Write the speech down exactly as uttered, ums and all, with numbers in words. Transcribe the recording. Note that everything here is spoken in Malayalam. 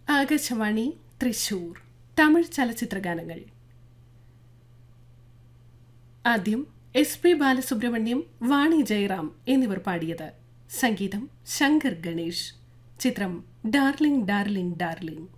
ആകാശവാണി തൃശൂർ തമിഴ് ചലച്ചിത്രഗാനങ്ങൾ. ആദ്യം എസ് പി ബാലസുബ്രഹ്മണ്യം, വാണി ജയറാം എന്നിവർ പാടിയത്. സംഗീതം ശങ്കർ ഗണേഷ്. ചിത്രം ഡാർലിംഗ് ഡാർലിംഗ് ഡാർലിംഗ്.